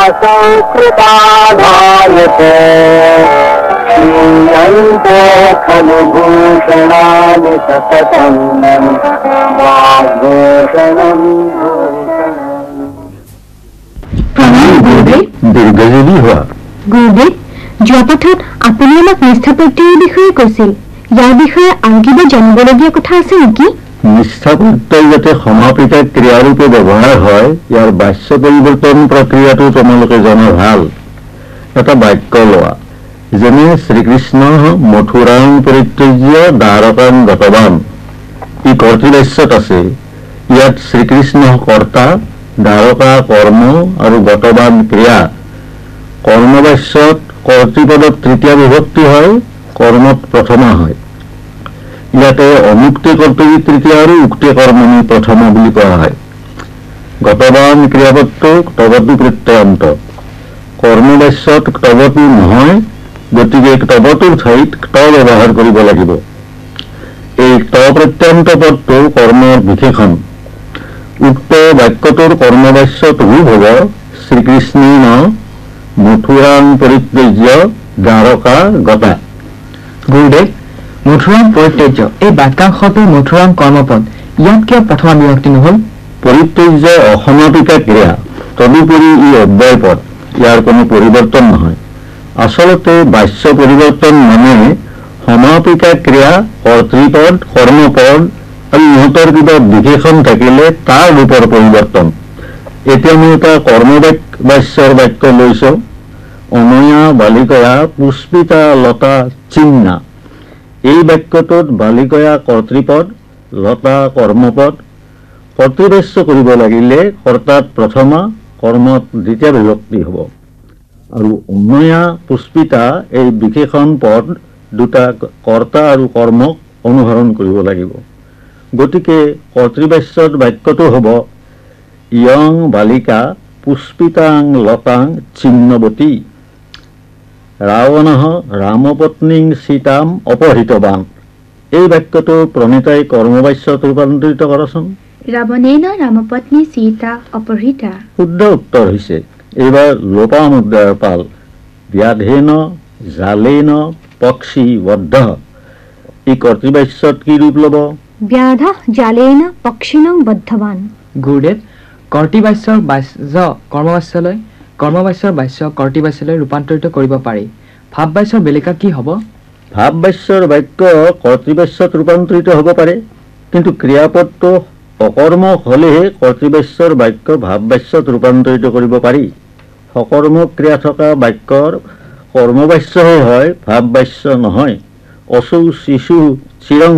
संस्कृताधायते श्रीयन्ते खलु भूषणानि सततं वाग्भूषणं দীৰ্ঘজীৱী হোৱা। গুৰুদেৱ, যোৱা পাঠত আপুনি আমাক নিষ্ঠা প্ৰত্যয়ৰ বিষয়ে কৈছিল। ইয়াৰ বিষয়ে আৰু কিবা জানিবলগীয়া কথা আছে নেকি? নিষ্ঠা প্ৰত্যয় যাতে সমাপিকা ক্ৰিয়াৰূপে ব্যৱহাৰ হয়, ইয়াৰ বাচ্য পৰিৱৰ্তন প্ৰক্ৰিয়াটো তোমালোকে জনা ভাল। এটা বাক্য লোৱা, যেনে শ্ৰীকৃষ্ণ মথুৰাং পৰিত্যজ্য দ্বাৰকাং গতৱান। ই কৰ্তৃবাচ্যত আছে। ইয়াত শ্ৰীকৃষ্ণ কৰ্তা, দ্বাৰকা কৰ্ম আৰু গতৱান ক্ৰিয়া। কৰ্মবাচ্যত কৰ্তৃপদত তৃতীয়া বিভক্তি হয়, কৰ্মত প্ৰথমা হয়। ইয়াতে অনুক্তি কৰ্তৰি তৃতীয়া আৰু উক্তি কৰ্মণি প্ৰথমা বুলি কোৱা হয়। গতৱান ক্ৰিয়াপদটো ক্তৱতু প্ৰত্যয়ন্ত। কৰ্মবাচ্যত ক্তৱতু নহয়, গতিকে ক্তৱতুৰ ঠাইত ক্ত ব্যৱহাৰ কৰিব লাগিব। এই ক্ত প্ৰত্যয়ন্ত পদটো কৰ্মৰ বিশেষণ। উক্ত বাক্যটোৰ কৰ্মবাচ্যত ৰূপ হ'ব শ্ৰীকৃষ্ণেন মথুৰাং পৰিত্যজ্য দ্বাৰকা গতা। গুৰুদেৱ, মথুৰাং পৰিত্যজ্য এই বাক্যাংশটোৰ মথুৰাং কৰ্মপদ, ইয়াত কিয় প্ৰথমা বিভক্তি নহল? পৰিত্যজ্য অসমাপিকা ক্ৰিয়া, তদুপৰি ই অব্যয় পদ। ইয়াৰ কোনো পৰিৱৰ্তন নহয়। আচলতে বাচ্য পৰিৱৰ্তন মানে সমাপিকা ক্ৰিয়া, কৰ্তৃপদ, কৰ্মপদ আৰু ইহঁতৰ কিবা বিশেষণ থাকিলে তাৰ ৰূপৰ পৰিৱৰ্তন। এতিয়া মই এটা কৰ্মবাচ্যৰ বাক্য লৈছো। অনয়া বালিকয়া পুষ্পিতা লতা চিন্না। এই বাক্যটোত বালিকয়া কৰ্তৃপদ, লতা কৰ্মপদ। কৰ্তৃবাচ্য কৰিব লাগিলে কৰ্তাত প্ৰথমা, কৰ্মত দ্বিতীয় বিভক্তি হ'ব। আৰু অনয়া পুষ্পিতা এই বিশেষণ পদ দুটা কৰ্তা আৰু কৰ্মক অনুসৰণ কৰিব লাগিব। গতিকে কৰ্তৃবাচ্যত বাক্যটো হ'ব ইয়ং বালিকা পুষ্পিতাং লতাং ছিন্নৱতী। ৰাৱণঃ ৰামপত্নীং সীতাম অপহৃতৱান। এই বাক্যটো প্ৰণীতাই কৰ্মবাচ্যত ৰূপান্তৰিত কৰাচোন। ৰাৱণেন ৰামপত্নী সীতা অপহৃতা। শুদ্ধ উত্তৰ হৈছে। এইবাৰ লোপামুদ্ৰাৰ পাল। ব্যাধেন জালেন পক্ষী বদ্ধ। ই কৰ্তৃবাচ্যত কি ৰূপ ল'ব? ব্যাধ জালেন পক্ষিণং বদ্ধৱান। গুৰুদেৱ, কৰ্তৃবাচ্যৰ বাচ্য কৰ্মবাচ্যলৈ, কৰ্মবাচ্যৰ বাচ্য কৰ্তৃবাচ্যলৈ ৰূপান্তৰিত কৰিব পাৰি। ভাৱবাচ্যৰ বেলিকা কি হ'ব? ভাৱবাচ্যৰ বাক্য কৰ্তৃবাচ্যত ৰূপান্তৰিত হ'ব পাৰে, কিন্তু ক্ৰিয়াপদটো অকৰ্মক হ'লেহে কৰ্তৃবাচ্যৰ বাক্য ভাৱবাচ্যত ৰূপান্তৰিত কৰিব পাৰি। সকৰ্মক ক্ৰিয়া থকা বাক্যৰ কৰ্মবাচ্যহে হয়, ভাৱবাচ্য নহয়। অচৌ শিশু চিৰং